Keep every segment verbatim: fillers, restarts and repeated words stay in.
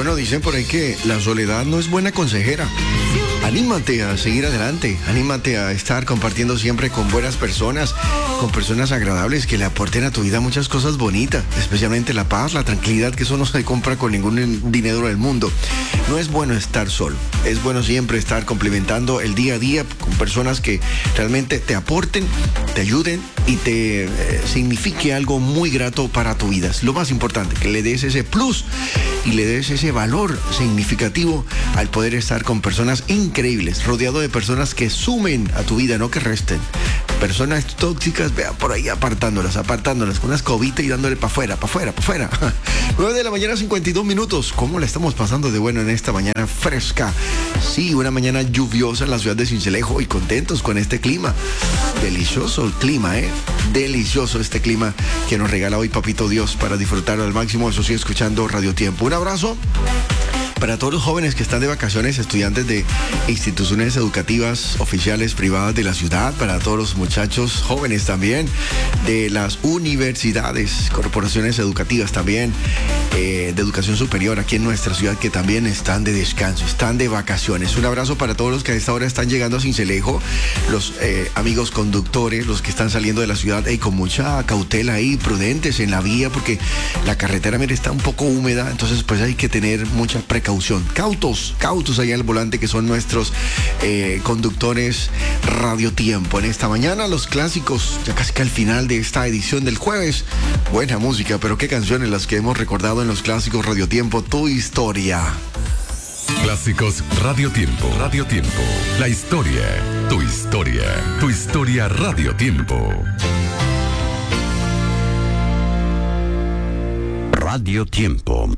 Bueno, dicen por ahí que la soledad no es buena consejera. Anímate a seguir adelante, anímate a estar compartiendo siempre con buenas personas, con personas agradables que le aporten a tu vida muchas cosas bonitas, especialmente la paz, la tranquilidad, que eso no se compra con ningún dinero del mundo. No es bueno estar solo, es bueno siempre estar complementando el día a día con personas que realmente te aporten, te ayuden y te eh, signifique algo muy grato para tu vida. Es lo más importante, que le des ese plus y le des ese valor significativo al poder estar con personas increíbles, rodeado de personas que sumen a tu vida, no que resten. Personas tóxicas, vea, por ahí apartándolas, apartándolas con una escobita y dándole para afuera, para afuera, para afuera. nueve de la mañana, cincuenta y dos minutos. ¿Cómo la estamos pasando de bueno en esta mañana fresca? Sí, una mañana lluviosa en la ciudad de Sincelejo y contentos con este clima. Delicioso el clima, ¿eh? Delicioso este clima que nos regala hoy Papito Dios para disfrutarlo al máximo. Eso sí, escuchando Radio Tiempo. Un abrazo para todos los jóvenes que están de vacaciones, estudiantes de instituciones educativas oficiales privadas de la ciudad, para todos los muchachos jóvenes también de las universidades, corporaciones educativas también, eh, de educación superior aquí en nuestra ciudad, que también están de descanso, están de vacaciones. Un abrazo para todos los que a esta hora están llegando a Sincelejo, los eh, amigos conductores, los que están saliendo de la ciudad, y con mucha cautela ahí, prudentes en la vía, porque la carretera, mire, está un poco húmeda, entonces pues hay que tener mucha precaución. Cautos, cautos allá al volante, que son nuestros eh, conductores Radio Tiempo. En esta mañana, los clásicos, ya casi que al final de esta edición del jueves. Buena música, pero qué canciones las que hemos recordado en los clásicos Radio Tiempo. Tu historia. Clásicos Radio Tiempo. Radio Tiempo. La historia. Tu historia. Tu historia Radio Tiempo. Radio Tiempo.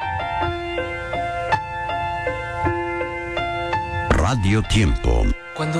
Radio Tiempo.